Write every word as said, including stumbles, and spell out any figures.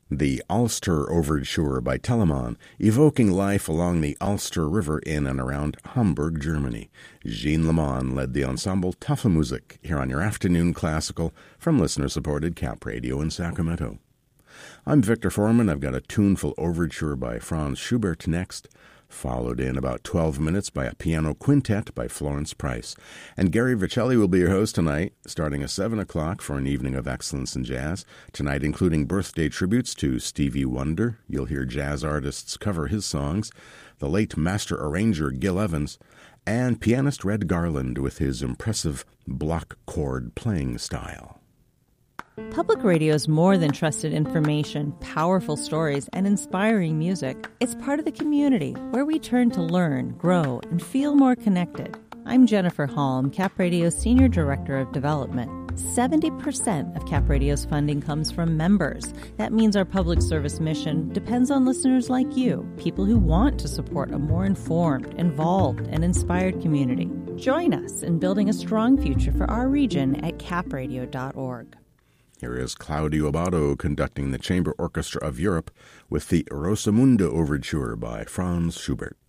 The Ulster Overture by Telemann, evoking life along the Ulster River in and around Hamburg, Germany. Jean Lamont led the ensemble Tafel Musik here on your afternoon classical from listener-supported Cap Radio in Sacramento. I'm Victor Foreman. I've got a tuneful overture by Franz Schubert next, followed in about twelve minutes by a piano quintet by Florence Price. And Gary Vicelli will be your host tonight, starting at seven o'clock for an evening of excellence in jazz. Tonight including birthday tributes to Stevie Wonder. You'll hear jazz artists cover his songs, the late master arranger Gil Evans, and pianist Red Garland with his impressive block chord playing style. Public radio is more than trusted information, powerful stories, and inspiring music. It's part of the community where we turn to learn, grow, and feel more connected. I'm Jennifer Halm, Cap Radio's Senior Director of Development. seventy percent of Cap Radio's funding comes from members. That means our public service mission depends on listeners like you, people who want to support a more informed, involved, and inspired community. Join us in building a strong future for our region at cap radio dot org. Here is Claudio Abbado conducting the Chamber Orchestra of Europe with the Rosamunde Overture by Franz Schubert.